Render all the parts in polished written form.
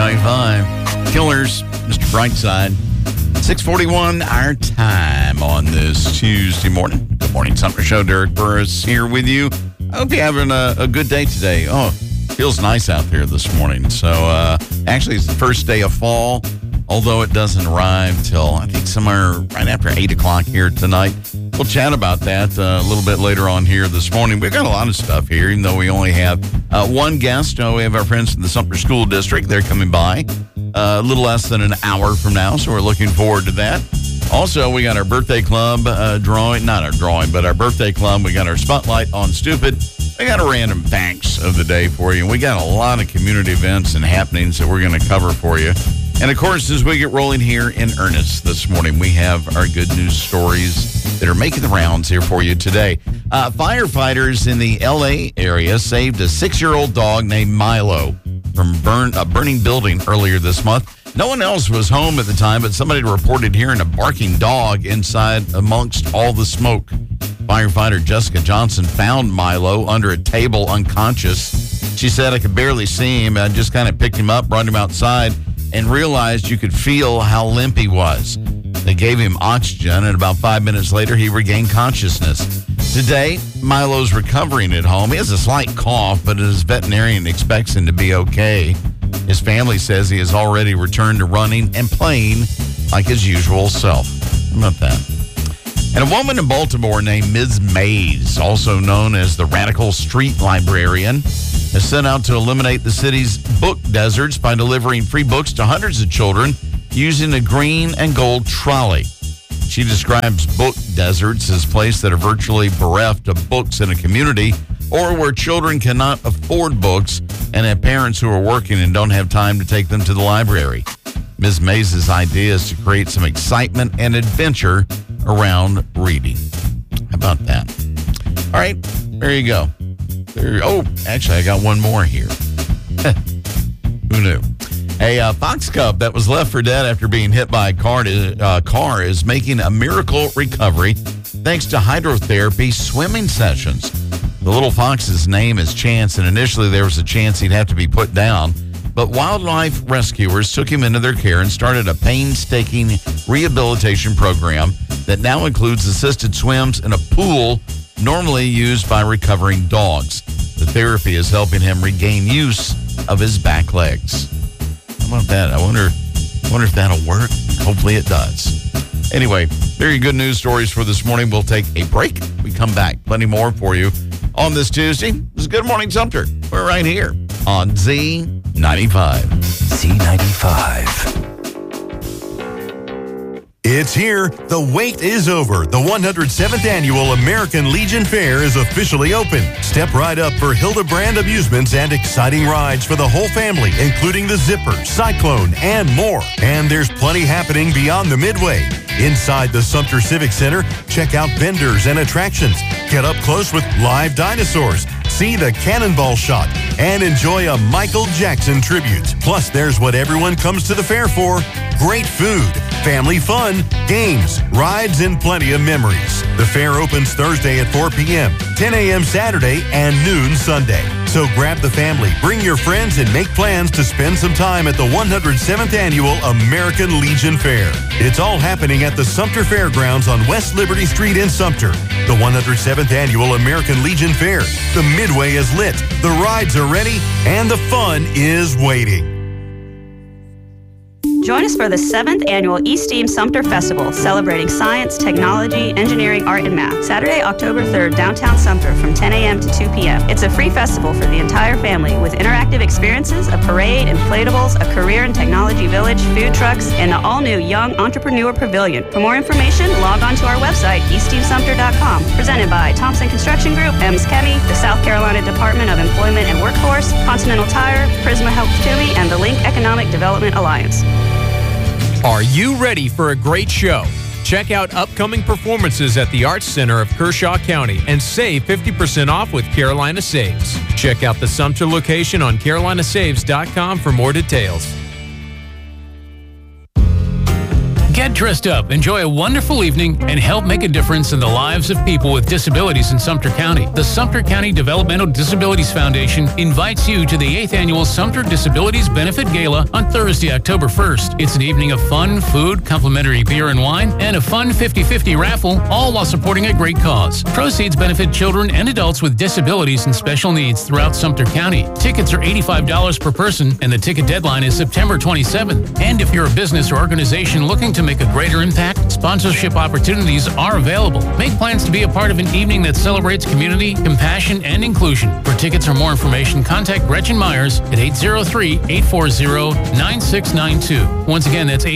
C95. Killers, Mr. Brightside. 6:41 our time on this Tuesday morning. Good morning, Summer Show. Derek Burris here with you. I hope you're having a good day today. Oh, feels nice out there this morning. So, actually, it's the first day of fall, although it doesn't arrive till, I think, somewhere right after 8 o'clock here tonight. We'll chat about that a little bit later on here this morning. We've got a lot of stuff here, even though we only have one guest. We have our friends from the Sumter School District. They're coming by a little less than an hour from now, so we're looking forward to that. Also, we got our birthday club drawing, not our drawing, but our birthday club. We got our spotlight on Stupid. We got a random facts of the day for you. We got a lot of community events and happenings that we're going to cover for you. And, of course, as we get rolling here in earnest this morning, we have our good news stories that are making the rounds here for you today. Firefighters in the L.A. area saved a 6-year-old dog named Milo from a burning building earlier this month. No one else was home at the time, but somebody reported hearing a barking dog inside amongst all the smoke. Firefighter Jessica Johnson found Milo under a table unconscious. She said, "I could barely see him. I just kind of picked him up, brought him outside, and realized you could feel how limp he was. They gave him oxygen, and about 5 minutes later, he regained consciousness. Today, Milo's recovering at home. He has a slight cough, but his veterinarian expects him to be okay. His family says he has already returned to running and playing like his usual self." How about that? And a woman in Baltimore named Ms. Mays, also known as the Radical Street Librarian, has set out to eliminate the city's book deserts by delivering free books to hundreds of children using a green and gold trolley. She describes book deserts as places that are virtually bereft of books in a community, or where children cannot afford books and have parents who are working and don't have time to take them to the library. Ms. Mays' idea is to create some excitement and adventure around reading. How about that? All right, there you go. Actually, I got one more here. Who knew? A fox cub that was left for dead after being hit by a car is making a miracle recovery thanks to hydrotherapy swimming sessions. The little fox's name is Chance, and initially there was a chance he'd have to be put down, but wildlife rescuers took him into their care and started a painstaking rehabilitation program that now includes assisted swims in a pool normally used by recovering dogs. The therapy is helping him regain use of his back legs. How about that? I wonder if that'll work. Hopefully it does. Anyway, very good news stories for this morning. We'll take a break. We come back. Plenty more for you on this Tuesday. This is Good Morning Sumter. We're right here on Z95. Z95. It's here. The wait is over. The 107th Annual American Legion Fair is officially open. Step right up for Hildebrand amusements and exciting rides for the whole family, including the Zipper, Cyclone, and more. And there's plenty happening beyond the Midway. Inside the Sumter Civic Center, check out vendors and attractions. Get up close with live dinosaurs. See the cannonball shot and enjoy a Michael Jackson tribute. Plus, there's what everyone comes to the fair for: great food, family fun, games, rides, and plenty of memories. The fair opens Thursday at 4 p.m., 10 a.m. Saturday, and noon Sunday. So grab the family, bring your friends, and make plans to spend some time at the 107th Annual American Legion Fair. It's all happening at the Sumter Fairgrounds on West Liberty Street in Sumter. The 107th Annual American Legion Fair. The Midway is lit, the rides are ready, and the fun is waiting. Join us for the 7th Annual eSteam Sumter Festival, celebrating science, technology, engineering, art, and math. Saturday, October 3rd, downtown Sumter from 10 a.m. to 2 p.m. It's a free festival for the entire family with interactive experiences, a parade, inflatables, a career and technology village, food trucks, and the all-new Young Entrepreneur Pavilion. For more information, log on to our website, eSteamSumter.com. Presented by Thompson Construction Group, Ems Chemi, the South Carolina Department of Employment and Workforce, Continental Tire, Prisma Health Toomey, and the Link Economic Development Alliance. Are you ready for a great show? Check out upcoming performances at the Arts Center of Kershaw County and save 50% off with Carolina Saves. Check out the Sumter location on carolinasaves.com for more details. Get dressed up, enjoy a wonderful evening, and help make a difference in the lives of people with disabilities in Sumter County. The Sumter County Developmental Disabilities Foundation invites you to the 8th Annual Sumter Disabilities Benefit Gala on Thursday, October 1st. It's an evening of fun, food, complimentary beer and wine, and a fun 50-50 raffle, all while supporting a great cause. Proceeds benefit children and adults with disabilities and special needs throughout Sumter County. Tickets are $85 per person, and the ticket deadline is September 27th. And if you're a business or organization looking to make a greater impact, sponsorship opportunities are available. Make plans to be a part of an evening that celebrates community, compassion, and inclusion. For tickets or more information, contact Gretchen Myers at 803-840-9692. Once again, that's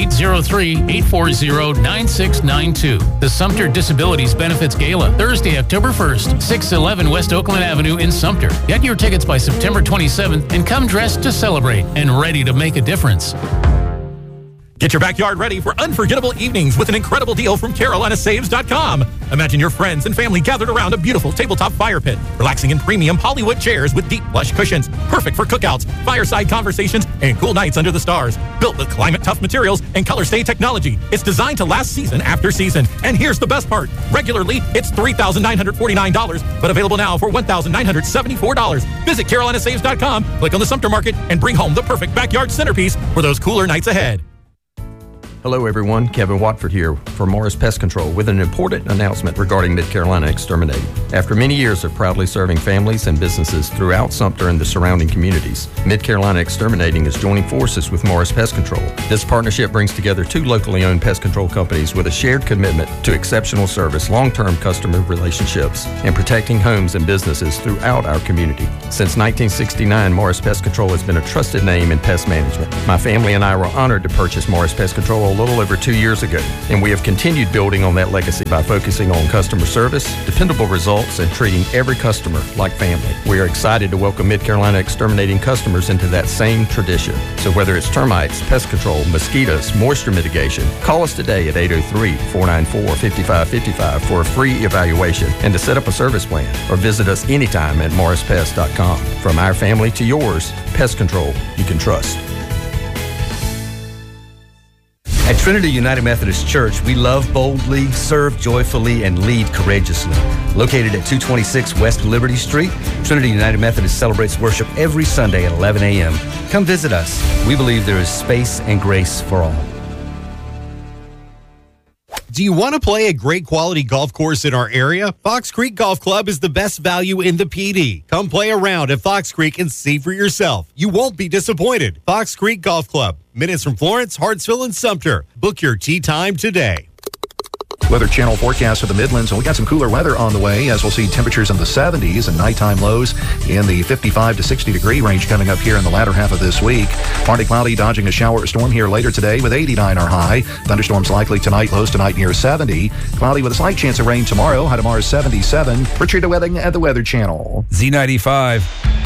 803-840-9692. The Sumter Disabilities Benefits Gala, Thursday, October 1st, 611 West Oakland Avenue in Sumter. Get your tickets by September 27th and come dressed to celebrate and ready to make a difference. Get your backyard ready for unforgettable evenings with an incredible deal from CarolinaSaves.com. Imagine your friends and family gathered around a beautiful tabletop fire pit, relaxing in premium Hollywood chairs with deep plush cushions, perfect for cookouts, fireside conversations, and cool nights under the stars. Built with climate-tough materials and color-stay technology, it's designed to last season after season. And here's the best part. Regularly, it's $3,949, but available now for $1,974. Visit CarolinaSaves.com, click on the Sumter Market, and bring home the perfect backyard centerpiece for those cooler nights ahead. Hello everyone, Kevin Watford here for Morris Pest Control with an important announcement regarding Mid-Carolina Exterminating. After many years of proudly serving families and businesses throughout Sumter and the surrounding communities, Mid-Carolina Exterminating is joining forces with Morris Pest Control. This partnership brings together two locally owned pest control companies with a shared commitment to exceptional service, long-term customer relationships, and protecting homes and businesses throughout our community. Since 1969, Morris Pest Control has been a trusted name in pest management. My family and I were honored to purchase Morris Pest Control a little over 2 years ago, and we have continued building on that legacy by focusing on customer service, dependable results, and treating every customer like family. We are excited to welcome Mid-Carolina Exterminating customers into that same tradition. So whether it's termites, pest control, mosquitoes, moisture mitigation, call us today at 803-494-5555 for a free evaluation and to set up a service plan, or visit us anytime at morrispest.com. From our family to yours, pest control you can trust. At Trinity United Methodist Church, we love boldly, serve joyfully, and lead courageously. Located at 226 West Liberty Street, Trinity United Methodist celebrates worship every Sunday at 11 a.m. Come visit us. We believe there is space and grace for all. Do you want to play a great quality golf course in our area? Fox Creek Golf Club is the best value in the PD. Come play around at Fox Creek and see for yourself. You won't be disappointed. Fox Creek Golf Club, minutes from Florence, Hartsville, and Sumter. Book your tee time today. Weather Channel forecast for the Midlands, and we got some cooler weather on the way as we'll see temperatures in the 70s and nighttime lows in the 55 to 60 degree range coming up here in the latter half of this week. Partly cloudy, dodging a shower or storm here later today with 89 our high. Thunderstorms likely tonight, lows tonight near 70. Cloudy with a slight chance of rain tomorrow, high tomorrow 77. Richard DeWetting at the Weather Channel. Z95.